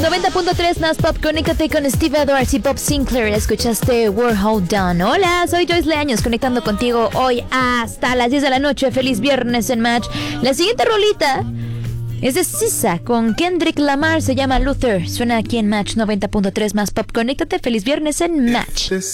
90.3 Nas Pop, conéctate con Steve Edwards y Bob Sinclair. Escuchaste Warhol Done. Hola, soy Joyce Leaños, conectando contigo hoy hasta las 10 de la noche. Feliz viernes en Match. La siguiente rolita es de SZA con Kendrick Lamar, se llama Luther. Suena aquí en Match 90.3 Más Pop. Conéctate, feliz viernes en Match.